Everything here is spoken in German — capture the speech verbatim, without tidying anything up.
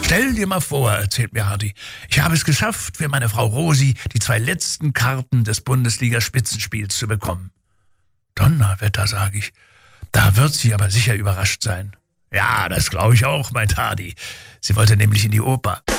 Stell dir mal vor, erzählt mir Hardy, ich habe es geschafft, für meine Frau Rosi die zwei letzten Karten des Bundesliga-Spitzenspiels zu bekommen. Donnerwetter, sage ich, da wird sie aber sicher überrascht sein. Ja, das glaube ich auch, meint Hardy. Sie wollte nämlich in die Oper.